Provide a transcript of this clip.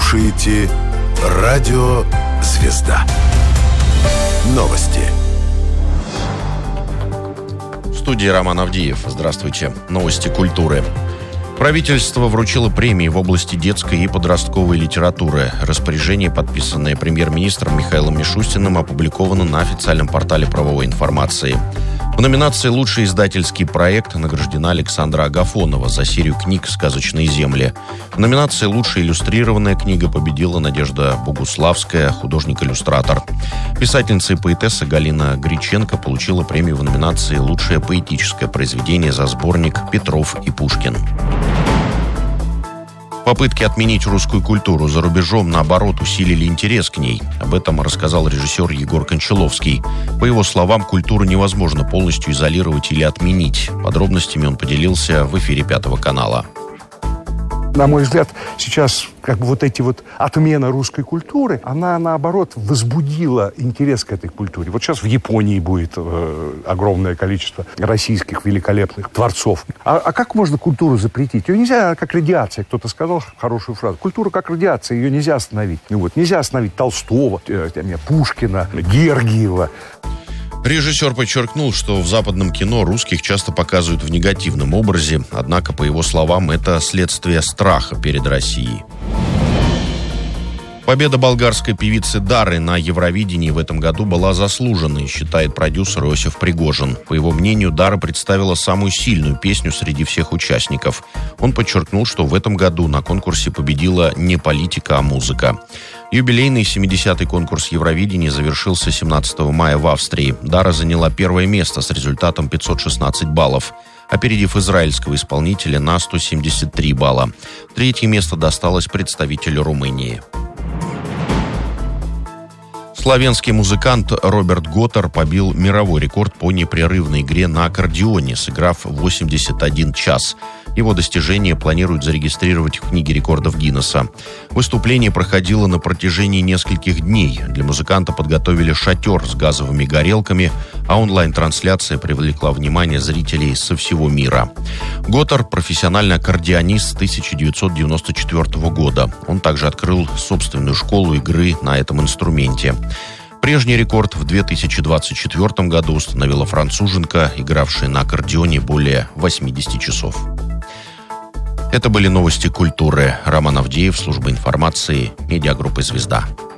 слушаете Радио Звезда. Новости. В студии Роман Авдеев. Здравствуйте. Новости культуры. Правительство вручило премии в области детской и подростковой литературы. Распоряжение, подписанное премьер-министром Михаилом Мишустиным, опубликовано на официальном портале правовой информации. В номинации «Лучший издательский проект» награждена Александра Агафонова за серию книг «Сказочные земли». В номинации «Лучшая иллюстрированная книга» победила Надежда Богуславская, художник-иллюстратор. Писательница и поэтесса Галина Гриченко получила премию в номинации «Лучшее поэтическое произведение» за сборник «Петров и Пушкин». Попытки отменить русскую культуру за рубежом, наоборот, усилили интерес к ней. Об этом рассказал режиссер Егор Кончаловский. По его словам, культуру невозможно полностью изолировать или отменить. Подробностями он поделился в эфире Пятого канала. На мой взгляд, сейчас отмена русской культуры, она, наоборот, возбудила интерес к этой культуре. Вот сейчас в Японии будет огромное количество российских великолепных творцов. А как можно культуру запретить? Ее нельзя, как радиация. Кто-то сказал хорошую фразу. Культура как радиация, ее нельзя остановить. Нельзя остановить Толстого, Пушкина, Гергиева. Режиссер подчеркнул, что в западном кино русских часто показывают в негативном образе, однако, по его словам, это следствие страха перед Россией. Победа болгарской певицы Дары на Евровидении в этом году была заслуженной, считает продюсер Иосиф Пригожин. По его мнению, Дара представила самую сильную песню среди всех участников. Он подчеркнул, что в этом году на конкурсе победила не политика, а музыка. Юбилейный 70-й конкурс Евровидения завершился 17 мая в Австрии. Дара заняла первое место с результатом 516 баллов, опередив израильского исполнителя на 173 балла. Третье место досталось представителю Румынии. Славянский музыкант Роберт Готтер побил мировой рекорд по непрерывной игре на аккордеоне, сыграв 81 час. Его достижение планируют зарегистрировать в книге рекордов Гиннесса. Выступление проходило на протяжении нескольких дней. Для музыканта подготовили шатер с газовыми горелками, а онлайн-трансляция привлекла внимание зрителей со всего мира. Готтер – профессиональный аккордеонист с 1994 года. Он также открыл собственную школу игры на этом инструменте. Прежний рекорд в 2024 году установила француженка, игравшая на аккордеоне более 80 часов. Это были новости культуры. Роман Авдеев, служба информации, медиагруппы «Звезда».